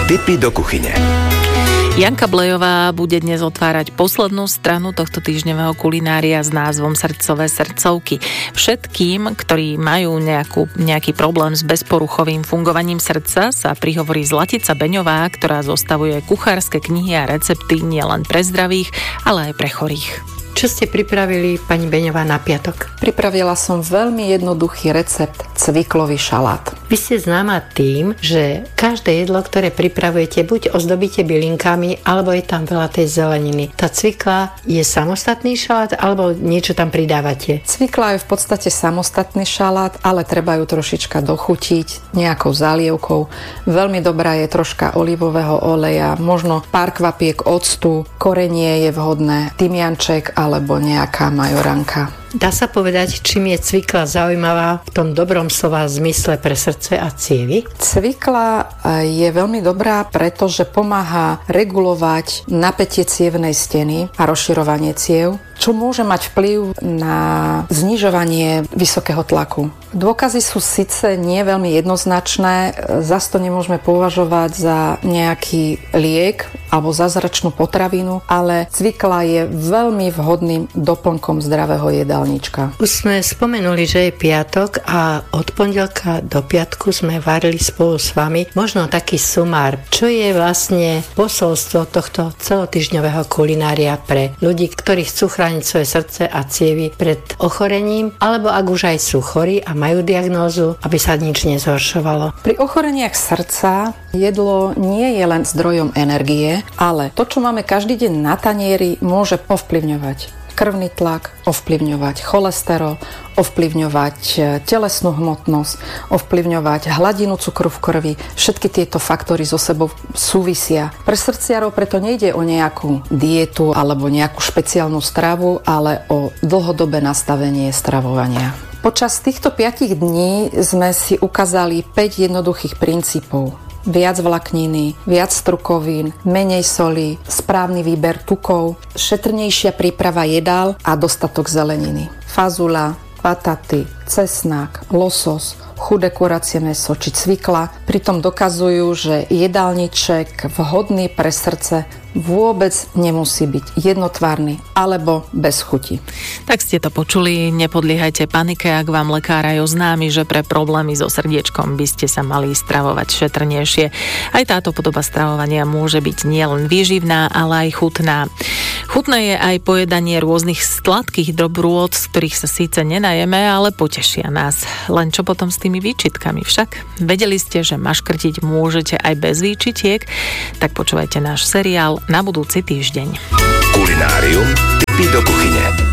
Tipy do kuchyne. Janka Blejová bude dnes otvárať poslednú stranu tohto týždňového kulinária s názvom Srdcové srdcovky. Všetkým, ktorí majú nejaký problém s bezporuchovým fungovaním srdca, sa prihovorí Zlatica Beňová, ktorá zostavuje kuchárske knihy a recepty nielen pre zdravých, ale aj pre chorých. Čo ste pripravili, pani Beňová, na piatok? Pripravila som veľmi jednoduchý recept cviklový šalát. Vy ste známa tým, že každé jedlo, ktoré pripravujete, buď ozdobíte bylinkami, alebo je tam veľa tej zeleniny. Tá cvikla je samostatný šalát, alebo niečo tam pridávate? Cvikla je v podstate samostatný šalát, ale treba ju trošička dochutiť nejakou zálievkou. Veľmi dobrá je troška olivového oleja, možno pár kvapiek octu, korenie je vhodné, tymianček alebo nejaká majoranka. Dá sa povedať, čím je cvikla zaujímavá v tom dobrom slova zmysle pre srdce a cievy? Cvikla je veľmi dobrá, pretože pomáha regulovať napätie cievnej steny a rozširovanie ciev, čo môže mať vplyv na znižovanie vysokého tlaku. Dôkazy sú síce nie veľmi jednoznačné, zas to nemôžeme považovať za nejaký liek alebo zázračnú potravinu, ale cvikla je veľmi vhodným doplnkom zdravého jedálnička. Už sme spomenuli, že je piatok a od pondelka do piatku sme varili spolu s vami možno taký sumár. Čo je vlastne posolstvo tohto celotýždňového kulinária pre ľudí, ktorí chcú chrániť svoje srdce a cievy pred ochorením, alebo ak už aj sú chorí a majú diagnózu, aby sa nič nezhoršovalo? Pri ochoreniach srdca jedlo nie je len zdrojom energie, ale to, čo máme každý deň na tanieri, môže ovplyvňovať krvný tlak, ovplyvňovať cholesterol, ovplyvňovať telesnú hmotnosť, ovplyvňovať hladinu cukru v krvi. Všetky tieto faktory so sebou súvisia. Pre srdciarov preto nejde o nejakú dietu alebo nejakú špeciálnu stravu, ale o dlhodobé nastavenie stravovania. Počas týchto 5 dní sme si ukázali 5 jednoduchých princípov. Viac vlákniny, viac strukovín, menej soli, správny výber tukov, šetrnejšia príprava jedál a dostatok zeleniny. Fazula, bataty, cesnák, losos, chudé kuracie mäso či cvikla pritom dokazujú, že jedálniček vhodný pre srdce vôbec nemusí byť jednotvárny alebo bez chuti. Tak ste to počuli, nepodliehajte panike, ak vám lekár aj oznámi, že pre problémy so srdiečkom by ste sa mali stravovať šetrnejšie. Aj táto podoba stravovania môže byť nielen výživná, ale aj chutná. Chutné je aj pojedanie rôznych sladkých dobrôt, z ktorých sa síce nenajeme, ale potešia nás. Len čo potom s tými výčitkami však? Vedeli ste, že maškrtiť môžete aj bez výčitiek? Tak počúvajte náš seriál na budúci týždeň. Kulinárium, tipy do kuchyne.